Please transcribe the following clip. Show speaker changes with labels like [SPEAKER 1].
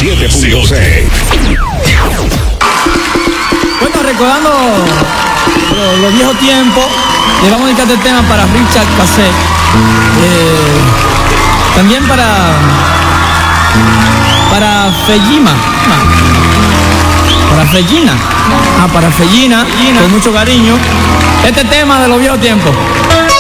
[SPEAKER 1] 97.6.
[SPEAKER 2] Bueno, recordando los viejos tiempos, le vamos a dedicar este tema para Richard Cassette. También para Fellina. Para Fellina, con mucho cariño. Este tema de los viejos tiempos.